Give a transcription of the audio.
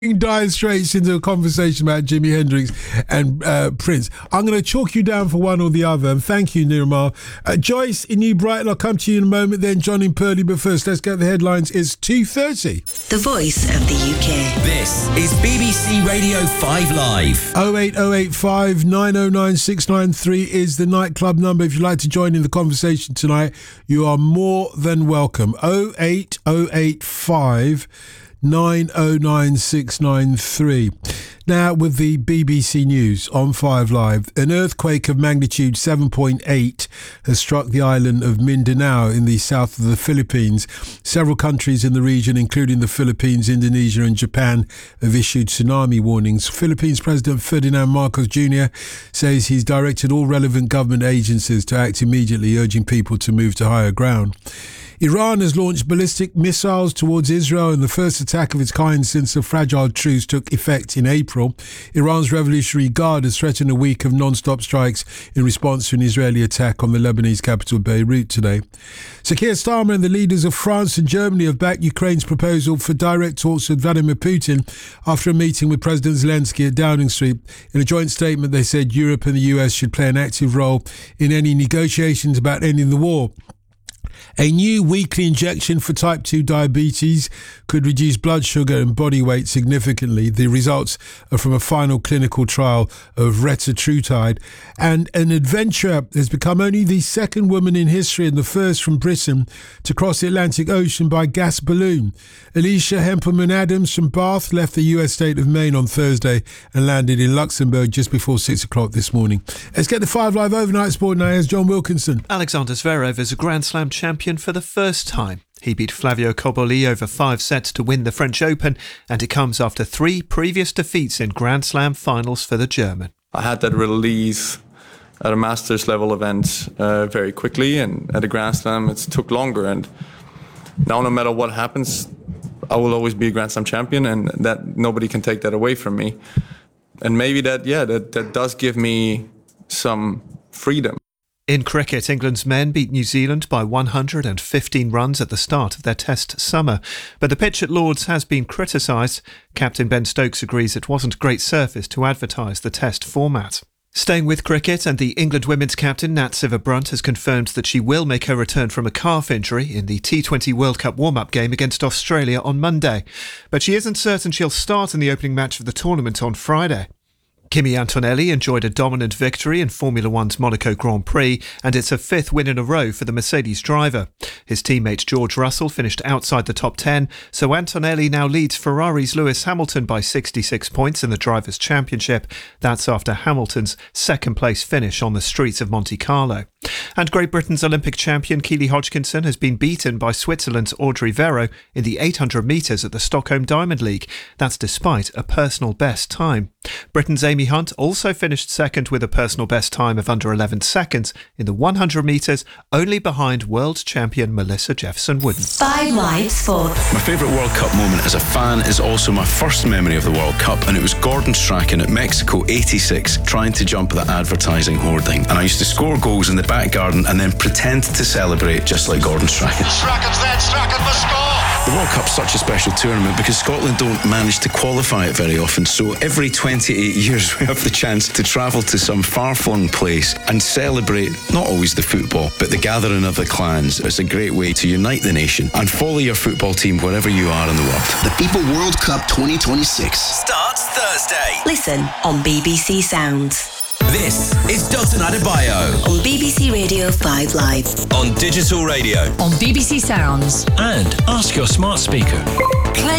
Dire Straits into a conversation about Jimi Hendrix and Prince. I'm going to chalk you down for one or the other, and thank you, Nirmal. Joyce in New Brighton, I'll come to you in a moment, then John in Purley, but first let's get the headlines. It's 2:30. The Voice of the UK. This is BBC Radio 5 Live. 08085 909 693 is the nightclub number. If you'd like to join in the conversation tonight, you are more than welcome. 08085 909 693. Now with the BBC News on 5 Live. An earthquake of magnitude 7.8 has struck the island of Mindanao in the south of the Philippines. Several countries in the region, including the Philippines, Indonesia and Japan, have issued tsunami warnings. Philippines President Ferdinand Marcos Jr. says he's directed all relevant government agencies to act immediately, urging people to move to higher ground. Iran has launched ballistic missiles towards Israel in the first attack of its kind since the fragile truce took effect in April. Iran's Revolutionary Guard has threatened a week of non-stop strikes in response to an Israeli attack on the Lebanese capital Beirut today. Sir Keir Starmer and the leaders of France and Germany have backed Ukraine's proposal for direct talks with Vladimir Putin after a meeting with President Zelensky at Downing Street. In a joint statement, they said Europe and the US should play an active role in any negotiations about ending the war. A new weekly injection for type 2 diabetes could reduce blood sugar and body weight significantly. The results are from a final clinical trial of retatrutide. And an adventurer has become only the second woman in history and the first from Britain to cross the Atlantic Ocean by gas balloon. Alicia Hempelman-Adams from Bath left the US state of Maine on Thursday and landed in Luxembourg just before 6 o'clock this morning. Let's get the 5 Live overnight sport now. Here's John Wilkinson. Alexander Zverev is a Grand Slam champion for the first time. He beat Flavio Cobolli over 5 sets to win the French Open, and it comes after 3 previous defeats in Grand Slam finals for the German. I had that release at a Masters level event very quickly, and at a Grand Slam it took longer, and now no matter what happens, I will always be a Grand Slam champion, and that nobody can take that away from me. And maybe that does give me some freedom. In cricket, England's men beat New Zealand by 115 runs at the start of their Test summer. But the pitch at Lord's has been criticised. Captain Ben Stokes agrees it wasn't a great surface to advertise the Test format. Staying with cricket, and the England women's captain Nat Sciver-Brunt has confirmed that she will make her return from a calf injury in the T20 World Cup warm-up game against Australia on Monday. But she isn't certain she'll start in the opening match of the tournament on Friday. Kimi Antonelli enjoyed a dominant victory in Formula One's Monaco Grand Prix, and it's a 5th win in a row for the Mercedes driver. His teammate George Russell finished outside the top 10, so Antonelli now leads Ferrari's Lewis Hamilton by 66 points in the Drivers' Championship. That's after Hamilton's second-place finish on the streets of Monte Carlo. And Great Britain's Olympic champion Keely Hodgkinson has been beaten by Switzerland's Audrey Vero in the 800 metres at the Stockholm Diamond League. That's despite a personal best time. Britain's Amy Hunt also finished second with a personal best time of under 11 seconds in the 100 metres, only behind world champion Melissa Jefferson-Wooden. 5 Live Sport. My favourite World Cup moment as a fan is also my first memory of the World Cup, and it was Gordon Strachan at Mexico 86 trying to jump the advertising hoarding. And I used to score goals in the back garden and then pretend to celebrate just like Gordon Strachan. Strachan's there, Strachan must score! The World Cup's such a special tournament because Scotland don't manage to qualify it very often, so every 28 years we have the chance to travel to some far-flung place and celebrate not always the football, but the gathering of the clans. It's a great way to unite the nation and follow your football team wherever you are in the world. The FIFA World Cup 2026 starts Thursday. Listen on BBC Sounds. This is Dotun Adebayo on BBC Radio 5 Live. on digital radio on BBC Sounds and ask your smart speaker. Play